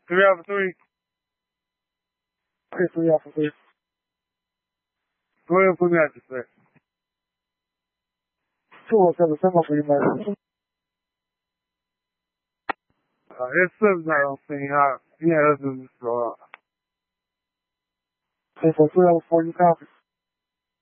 3 out of 3. Okay, 3 out of 3. Go ahead and put me out the set. 207, send my for you, man. S7's not on scene. Yeah, that's just, Okay, for 3 out of 4, you copy.